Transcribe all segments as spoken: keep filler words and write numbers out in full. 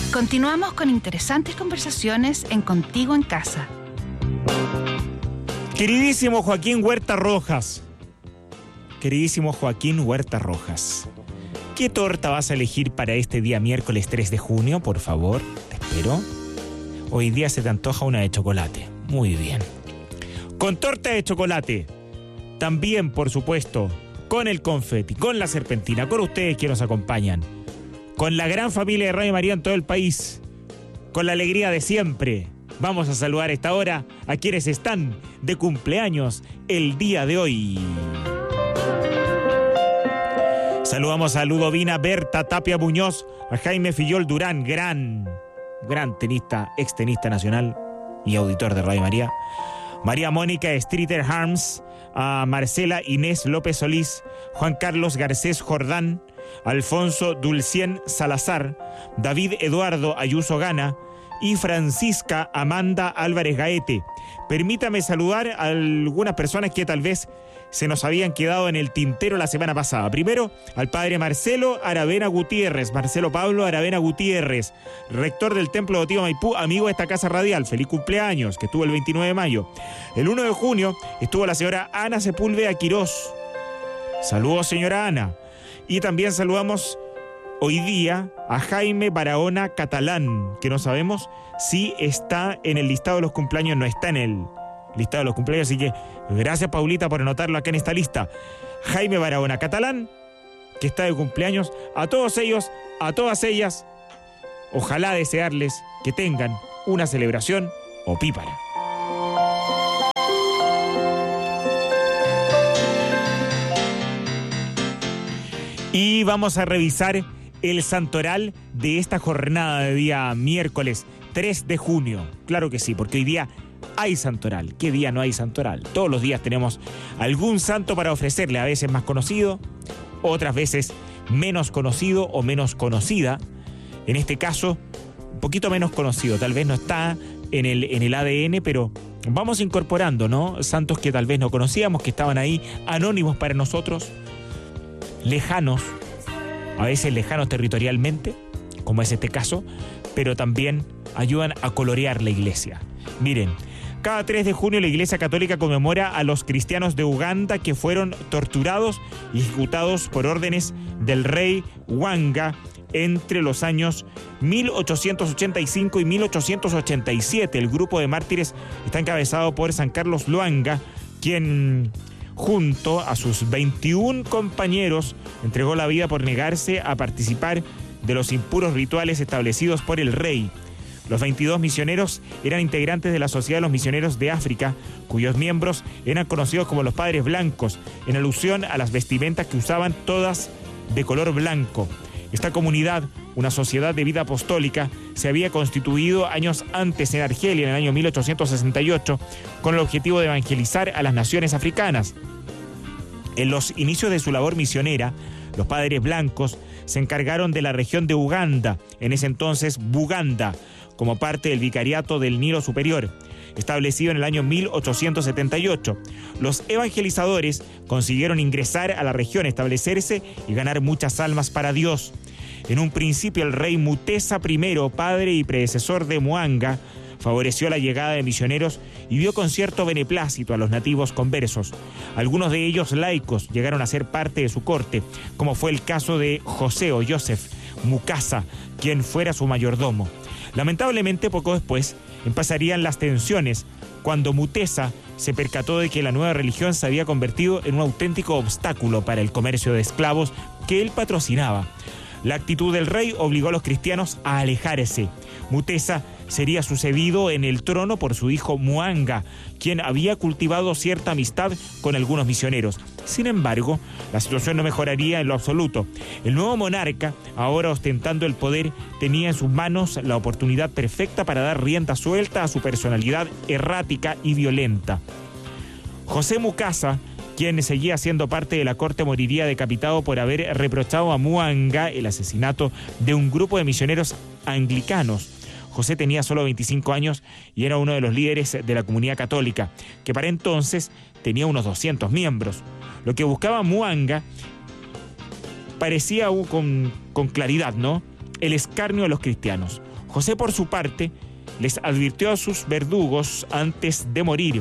Continuamos con interesantes conversaciones en Contigo en Casa. Queridísimo Joaquín Huerta Rojas, queridísimo Joaquín Huerta Rojas, ¿qué torta vas a elegir para este día miércoles tres de junio? Por favor, te espero. Hoy día se te antoja una de chocolate. Muy bien. Con torta de chocolate. También, por supuesto, con el confeti, con la serpentina, con ustedes que nos acompañan. Con la gran familia de Radio María en todo el país. Con la alegría de siempre. Vamos a saludar a esta hora a quienes están de cumpleaños el día de hoy. Saludamos a Ludovina Berta Tapia Muñoz, a Jaime Fillol Durán, gran, gran tenista, ex tenista nacional y auditor de Radio María. María Mónica Streeter Harms, a Marcela Inés López Solís, Juan Carlos Garcés Jordán, Alfonso Dulcien Salazar, David Eduardo Ayuso Gana y Francisca Amanda Álvarez Gaete. Permítame saludar a algunas personas que tal vez se nos habían quedado en el tintero la semana pasada. Primero, al padre Marcelo Aravena Gutiérrez, Marcelo Pablo Aravena Gutiérrez, rector del Templo de Otío Maipú, amigo de esta casa radial. Feliz cumpleaños, que estuvo el veintinueve de mayo. El uno de junio estuvo la señora Ana Sepúlveda Quirós. Saludos, señora Ana. Y también saludamos hoy día a Jaime Barahona Catalán, que no sabemos si está en el listado de los cumpleaños. No está en el listado de los cumpleaños, así que gracias, Paulita, por anotarlo acá en esta lista. Jaime Barahona Catalán, que está de cumpleaños. A todos ellos, a todas ellas, ojalá desearles que tengan una celebración opípara. Y vamos a revisar el santoral de esta jornada de día miércoles tres de junio. Claro que sí, porque hoy día hay santoral. ¿Qué día no hay santoral? Todos los días tenemos algún santo para ofrecerle, a veces más conocido, otras veces menos conocido o menos conocida. En este caso, un poquito menos conocido. Tal vez no está en el, en el A D N, pero vamos incorporando, ¿no? Santos que tal vez no conocíamos, que estaban ahí anónimos para nosotros, lejanos, a veces lejanos territorialmente, como es este caso, pero también ayudan a colorear la iglesia. Miren, cada tres de junio la Iglesia Católica conmemora a los cristianos de Uganda que fueron torturados y ejecutados por órdenes del rey Wanga entre los años mil ochocientos ochenta y cinco y mil ochocientos ochenta y siete. El grupo de mártires está encabezado por San Carlos Lwanga, quien junto a sus veintiún compañeros entregó la vida por negarse a participar de los impuros rituales establecidos por el rey. Los veintidós misioneros eran integrantes de la Sociedad de los Misioneros de África, cuyos miembros eran conocidos como los Padres Blancos, en alusión a las vestimentas que usaban, todas de color blanco. Esta comunidad, una sociedad de vida apostólica, se había constituido años antes en Argelia, en el año mil ochocientos sesenta y ocho, con el objetivo de evangelizar a las naciones africanas. En los inicios de su labor misionera, los Padres Blancos se encargaron de la región de Uganda, en ese entonces Buganda, como parte del Vicariato del Nilo Superior, establecido en el año mil ochocientos setenta y ocho. Los evangelizadores consiguieron ingresar a la región, establecerse y ganar muchas almas para Dios. En un principio, el rey Mutesa primero, padre y predecesor de Mwanga, favoreció la llegada de misioneros y vio con cierto beneplácito a los nativos conversos. Algunos de ellos laicos llegaron a ser parte de su corte, como fue el caso de José o Joseph Mukasa, quien fuera su mayordomo. Lamentablemente, poco después, empezarían las tensiones cuando Mutesa se percató de que la nueva religión se había convertido en un auténtico obstáculo para el comercio de esclavos que él patrocinaba. La actitud del rey obligó a los cristianos a alejarse. Mutesa sería sucedido en el trono por su hijo Mwanga, quien había cultivado cierta amistad con algunos misioneros. Sin embargo, la situación no mejoraría en lo absoluto. El nuevo monarca, ahora ostentando el poder, tenía en sus manos la oportunidad perfecta para dar rienda suelta a su personalidad errática y violenta. José Mukasa, quien seguía siendo parte de la corte, moriría decapitado por haber reprochado a Mwanga el asesinato de un grupo de misioneros anglicanos. José tenía solo veinticinco años y era uno de los líderes de la comunidad católica, que para entonces tenía unos doscientos miembros. Lo que buscaba Mwanga parecía con, con claridad, ¿no? El escarnio de los cristianos. José, por su parte, les advirtió a sus verdugos antes de morir: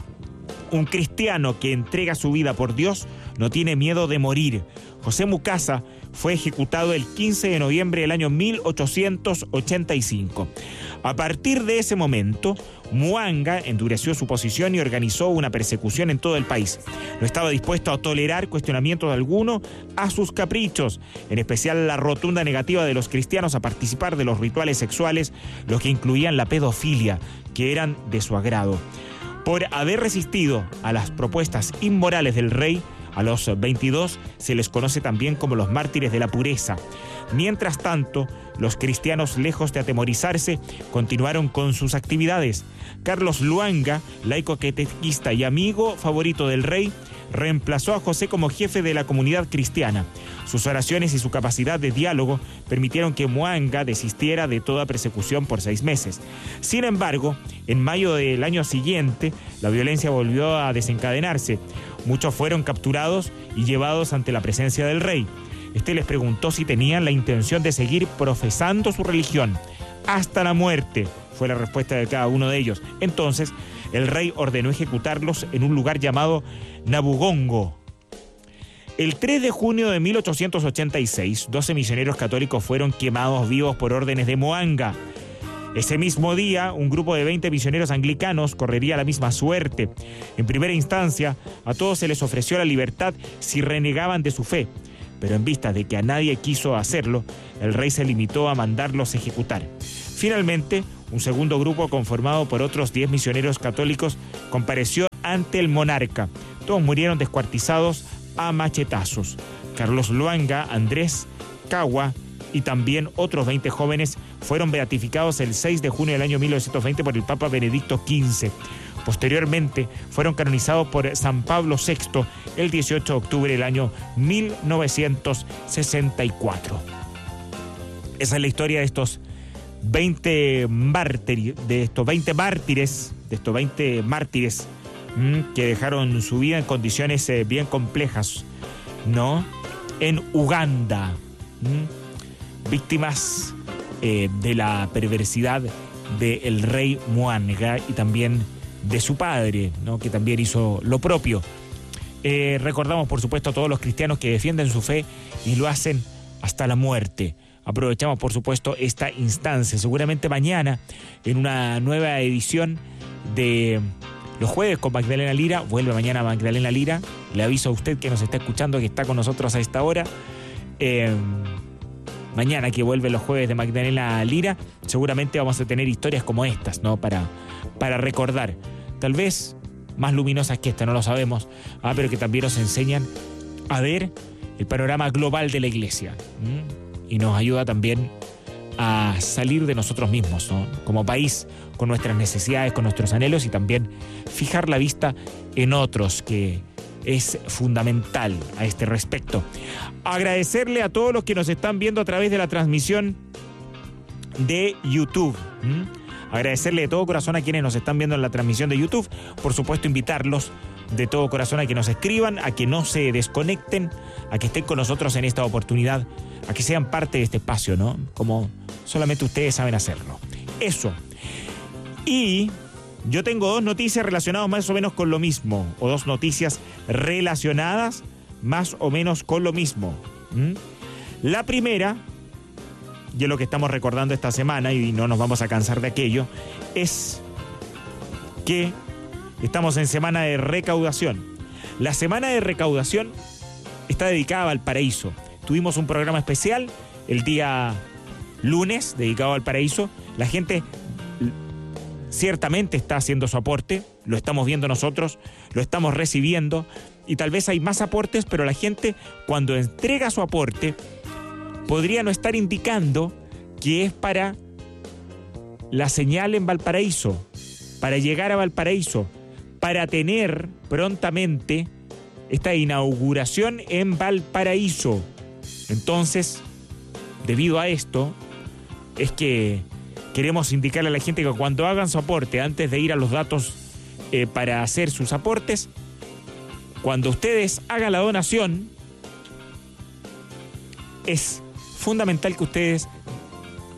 un cristiano que entrega su vida por Dios no tiene miedo de morir. José Mukasa fue ejecutado el quince de noviembre del año mil ochocientos ochenta y cinco. A partir de ese momento, Mwanga endureció su posición y organizó una persecución en todo el país. No estaba dispuesto a tolerar cuestionamientos alguno a sus caprichos, en especial la rotunda negativa de los cristianos a participar de los rituales sexuales, los que incluían la pedofilia, que eran de su agrado. Por haber resistido a las propuestas inmorales del rey, a los veintidós se les conoce también como los mártires de la pureza. Mientras tanto, los cristianos, lejos de atemorizarse, continuaron con sus actividades. Carlos Lwanga, laico catequista y amigo favorito del rey, reemplazó a José como jefe de la comunidad cristiana. Sus oraciones y su capacidad de diálogo permitieron que Mwanga desistiera de toda persecución por seis meses. Sin embargo, en mayo del año siguiente, la violencia volvió a desencadenarse. Muchos fueron capturados y llevados ante la presencia del rey. Este les preguntó si tenían la intención de seguir profesando su religión. Hasta la muerte, fue la respuesta de cada uno de ellos. Entonces, el rey ordenó ejecutarlos en un lugar llamado Nabugongo. El tres de junio de mil ochocientos ochenta y seis, doce misioneros católicos fueron quemados vivos por órdenes de Mwanga. Ese mismo día, un grupo de veinte misioneros anglicanos correría la misma suerte. En primera instancia, a todos se les ofreció la libertad si renegaban de su fe, pero en vista de que a nadie quiso hacerlo, el rey se limitó a mandarlos ejecutar. Finalmente, un segundo grupo conformado por otros diez misioneros católicos compareció ante el monarca. Todos murieron descuartizados a machetazos. Carlos Lwanga, Andrés Kawa y también otros veinte jóvenes fueron beatificados el seis de junio del año mil novecientos veinte por el Papa Benedicto quince. Posteriormente fueron canonizados por San Pablo sexto el dieciocho de octubre del año mil novecientos sesenta y cuatro. Esa es la historia de estos veinte mártires, de estos veinte mártires, de estos veinte mártires mmm, que dejaron su vida en condiciones eh, bien complejas, ¿no? En Uganda, mmm, víctimas eh, de la perversidad del rey Mwanga y también de su padre, ¿no? Que también hizo lo propio. Eh, recordamos, por supuesto, a todos los cristianos que defienden su fe y lo hacen hasta la muerte. Aprovechamos, por supuesto, esta instancia. Seguramente mañana, en una nueva edición de Los Jueves con Magdalena Lira, vuelve mañana Magdalena Lira. Le aviso a usted que nos está escuchando, que está con nosotros a esta hora. Eh, mañana que vuelve Los Jueves de Magdalena Lira, seguramente vamos a tener historias como estas, ¿no? Para, para recordar. Tal vez más luminosas que esta, no lo sabemos. Ah, pero que también nos enseñan a ver el panorama global de la iglesia. ¿Mm? Y nos ayuda también a salir de nosotros mismos, ¿no? Como país, con nuestras necesidades, con nuestros anhelos y también fijar la vista en otros, que es fundamental a este respecto. Agradecerle a todos los que nos están viendo a través de la transmisión de YouTube. ¿Mm? Agradecerle de todo corazón a quienes nos están viendo en la transmisión de YouTube. Por supuesto, invitarlos de todo corazón a que nos escriban, a que no se desconecten, a que estén con nosotros en esta oportunidad, a que sean parte de este espacio, ¿no? Como solamente ustedes saben hacerlo. Eso. Y yo tengo dos noticias relacionadas más o menos con lo mismo, o dos noticias relacionadas más o menos con lo mismo. ¿Mm? La primera, y es lo que estamos recordando esta semana y no nos vamos a cansar de aquello, es que estamos en semana de recaudación. La semana de recaudación está dedicada a Valparaíso. Tuvimos un programa especial el día lunes dedicado al Valparaíso. La gente ciertamente está haciendo su aporte, lo estamos viendo nosotros, lo estamos recibiendo y tal vez hay más aportes, pero la gente cuando entrega su aporte podría no estar indicando que es para la señal en Valparaíso, para llegar a Valparaíso, para tener prontamente esta inauguración en Valparaíso. Entonces, debido a esto, es que queremos indicarle a la gente que cuando hagan su aporte, antes de ir a los datos eh, para hacer sus aportes, cuando ustedes hagan la donación, es fundamental que ustedes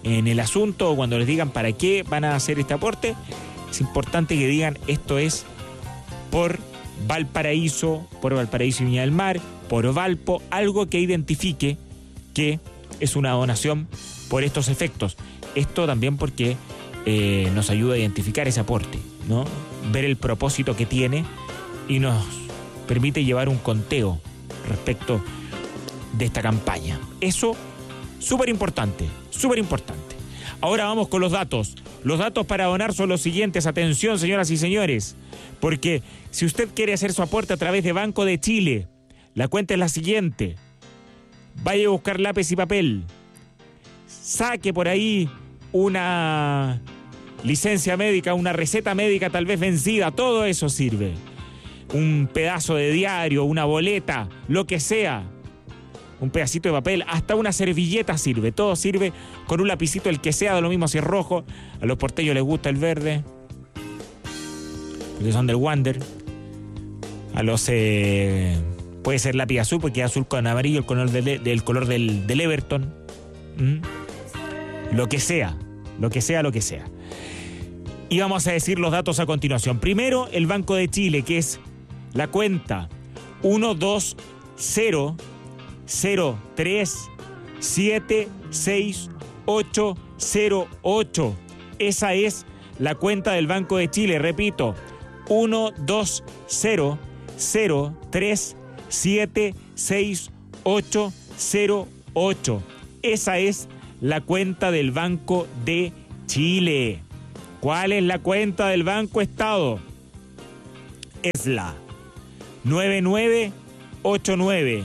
en el asunto, o cuando les digan para qué van a hacer este aporte, es importante que digan esto es por Valparaíso, por Valparaíso y Viña del Mar, por Valpo, algo que identifique que es una donación por estos efectos. Esto también porque eh, nos ayuda a identificar ese aporte, ¿no? Ver el propósito que tiene y nos permite llevar un conteo respecto de esta campaña. Eso, súper importante, súper importante. Ahora vamos con los datos. Los datos para donar son los siguientes. Atención, señoras y señores, porque si usted quiere hacer su aporte a través de Banco de Chile, la cuenta es la siguiente. Vaya a buscar lápiz y papel. Saque por ahí una licencia médica, una receta médica tal vez vencida, todo eso sirve. Un pedazo de diario, una boleta, lo que sea. Un pedacito de papel, hasta una servilleta sirve. Todo sirve con un lapicito, el que sea, de lo mismo si es rojo. A los porteños les gusta el verde, porque son del Wander. A los... Eh, puede ser lápiz azul, porque es azul con amarillo, el color del, del, color del, del Everton. ¿Mm? Lo que sea, lo que sea, lo que sea. Y vamos a decir los datos a continuación. Primero, el Banco de Chile, que es la cuenta uno dos cero cero tres siete seis ocho cero ocho. Esa es la cuenta del Banco de Chile. Repito, uno dos cero cero tres siete seis ocho cero ocho. Esa es la cuenta del Banco de Chile. ¿Cuál es la cuenta del Banco Estado? Es la nueve nueve ocho nueve.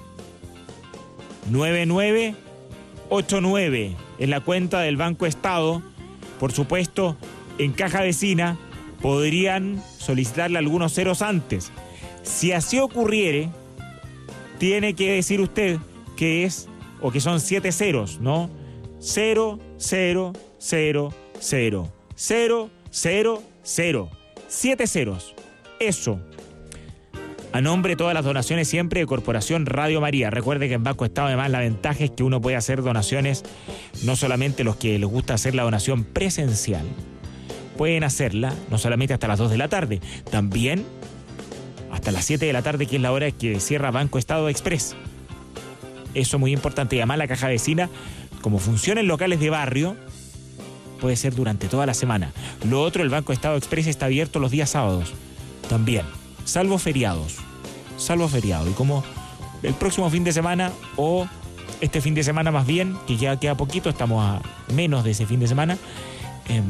nueve nueve ocho nueve es la cuenta del Banco Estado. Por supuesto, en caja vecina podrían solicitarle algunos ceros antes. Si así ocurriere, tiene que decir usted que es, o que son siete ceros, ¿no? Cero, cero, cero, cero, cero, cero, cero. Siete ceros. Eso. A nombre de todas las donaciones siempre de Corporación Radio María. Recuerde que en Banco Estado además la ventaja es que uno puede hacer donaciones, no solamente los que les gusta hacer la donación presencial, pueden hacerla no solamente hasta las dos de la tarde, también hasta las siete de la tarde, que es la hora que cierra Banco Estado Express. Eso es muy importante. Y además la caja vecina, como funciona en locales de barrio, puede ser durante toda la semana. Lo otro, el Banco Estado Express está abierto los días sábados también, salvo feriados, salvo feriado. Y como el próximo fin de semana, o este fin de semana más bien, que ya queda poquito, estamos a menos de ese fin de semana, eh,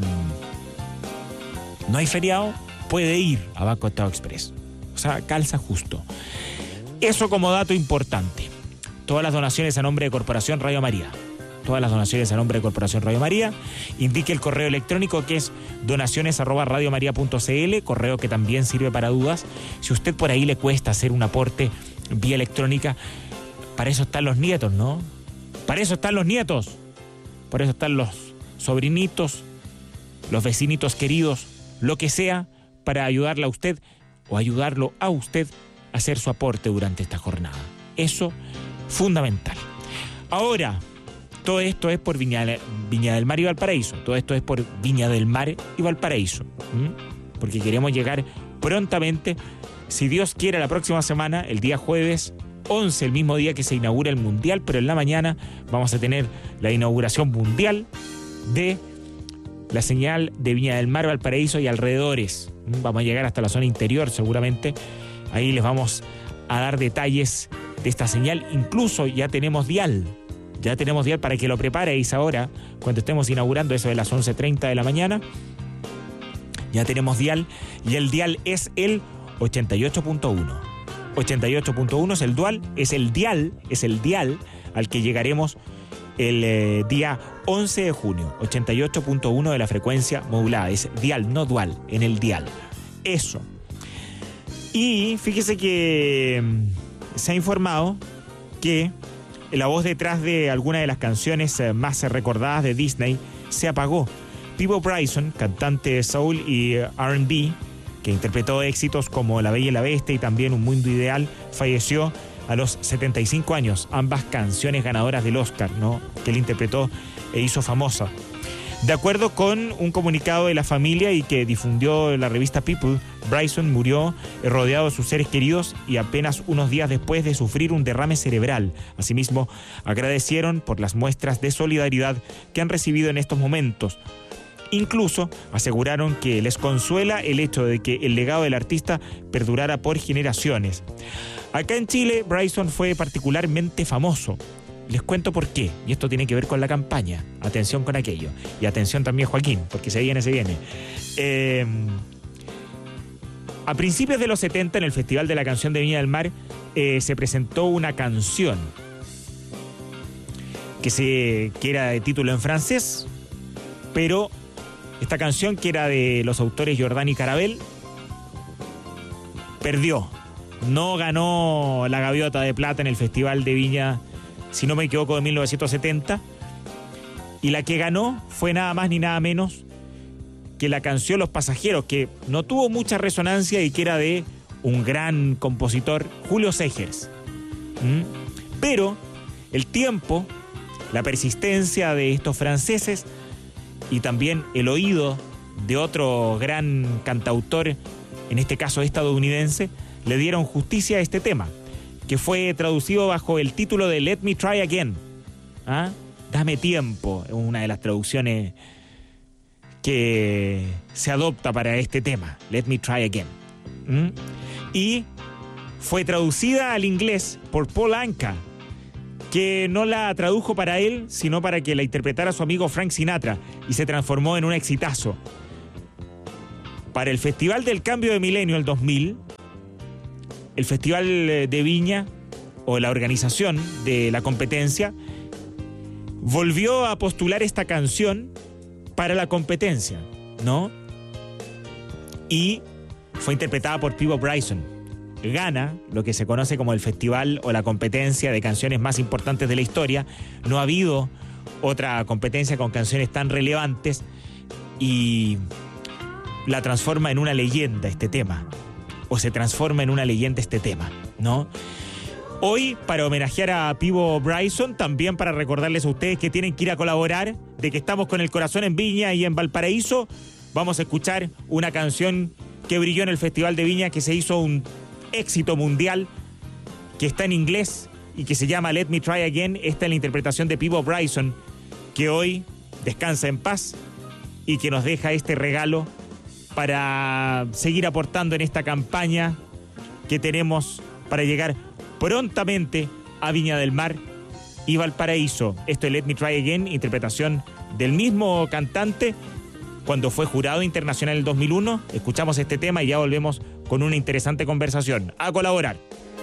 no hay feriado, puede ir a Banco Estado Express. O sea, calza justo. Eso como dato importante. Todas las donaciones a nombre de Corporación Radio María. Todas las donaciones a nombre de Corporación Radio María. Indique el correo electrónico, que es donaciones arroba radiomaria punto cl, correo que también sirve para dudas. Si a usted por ahí le cuesta hacer un aporte vía electrónica, para eso están los nietos, ¿no? Para eso están los nietos. Por eso están los sobrinitos, los vecinitos queridos, lo que sea, para ayudarle a usted o ayudarlo a usted a hacer su aporte durante esta jornada. Eso, fundamental. Ahora, todo esto es por Viña, Viña del Mar y Valparaíso. Todo esto es por Viña del Mar y Valparaíso. ¿Mm? Porque queremos llegar prontamente, si Dios quiere, la próxima semana, el día jueves once, el mismo día que se inaugura el Mundial, pero en la mañana vamos a tener la inauguración mundial de la señal de Viña del Mar, Valparaíso y alrededores. Vamos a llegar hasta la zona interior seguramente. Ahí les vamos a dar detalles de esta señal. Incluso ya tenemos dial. Ya tenemos dial para que lo preparéis ahora, cuando estemos inaugurando eso de las once treinta de la mañana. Ya tenemos dial, y el dial es el ochenta y ocho punto uno. ochenta y ocho punto uno es el dual, es el dial, es el dial al que llegaremos el eh, día once de junio. ochenta y ocho punto uno de la frecuencia modulada. Es dial, no dual, en el dial. Eso. Y fíjese que se ha informado que la voz detrás de alguna de las canciones más recordadas de Disney se apagó. Peabo Bryson, cantante de soul y R and B, que interpretó éxitos como La Bella y la Bestia y también Un Mundo Ideal, falleció a a los setenta y cinco años, ambas canciones ganadoras del Oscar, ¿no?, que él interpretó e hizo famosa. De acuerdo con un comunicado de la familia y que difundió la revista People, Bryson murió rodeado de sus seres queridos y apenas unos días después de sufrir un derrame cerebral. Asimismo, agradecieron por las muestras de solidaridad que han recibido en estos momentos. Incluso aseguraron que les consuela el hecho de que el legado del artista perdurara por generaciones. Acá en Chile, Bryson fue particularmente famoso. Les cuento por qué, y esto tiene que ver con la campaña. Atención con aquello. Y atención también, Joaquín, porque se viene, se viene. Eh, a principios de los setenta, en el Festival de la Canción de Viña del Mar, eh, se presentó una canción que, se, que era de título en francés, pero esta canción, que era de los autores Jordán y Carabel, perdió. No ganó la Gaviota de Plata en el Festival de Viña, si no me equivoco, de mil novecientos setenta. Y la que ganó fue nada más ni nada menos que la canción Los Pasajeros, que no tuvo mucha resonancia y que era de un gran compositor, Julio Segers. ¿Mm? Pero el tiempo, la persistencia de estos franceses y también el oído de otro gran cantautor, en este caso estadounidense, le dieron justicia a este tema, que fue traducido bajo el título de Let Me Try Again. ¿Ah? Dame tiempo, es una de las traducciones que se adopta para este tema, Let Me Try Again. ¿Mm? Y fue traducida al inglés por Paul Anka, que no la tradujo para él, sino para que la interpretara su amigo Frank Sinatra, y se transformó en un exitazo. Para el Festival del Cambio de Milenio, el dos mil, el Festival de Viña, o la organización de la competencia, volvió a postular esta canción para la competencia, ¿no? Y fue interpretada por Peabo Bryson. Gana lo que se conoce como el festival o la competencia de canciones más importantes de la historia. No ha habido otra competencia con canciones tan relevantes y la transforma en una leyenda este tema. O se transforma en una leyenda este tema, ¿no? Hoy, para homenajear a Peabo Bryson, también para recordarles a ustedes que tienen que ir a colaborar, de que estamos con el corazón en Viña y en Valparaíso, vamos a escuchar una canción que brilló en el Festival de Viña, que se hizo un éxito mundial, que está en inglés y que se llama Let Me Try Again. Esta es la interpretación de Peabo Bryson, que hoy descansa en paz y que nos deja este regalo para seguir aportando en esta campaña que tenemos para llegar prontamente a Viña del Mar y Valparaíso. Esto es Let Me Try Again, interpretación del mismo cantante cuando fue jurado internacional en el dos mil uno. Escuchamos este tema y ya volvemos con una interesante conversación. A colaborar.